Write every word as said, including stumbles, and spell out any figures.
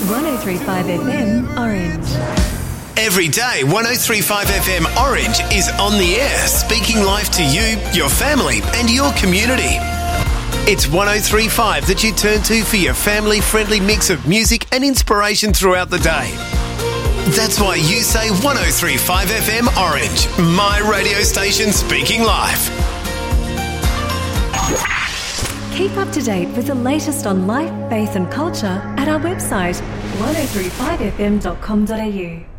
one oh three point five F M Orange. Every day, one oh three point five F M Orange is on the air, speaking life to you, your family and your community. It's one oh three point five that you turn to for your family-friendly mix of music and inspiration throughout the day. That's why you say one oh three point five F M Orange, my radio station speaking life. Keep up to date with the latest on life, faith and culture at our website one oh three five f m dot com dot a u.